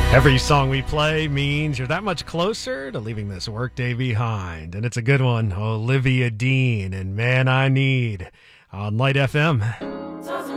Every song we play means you're that much closer to leaving this workday behind. And it's a good one. Olivia Dean and Man I Need on Light FM.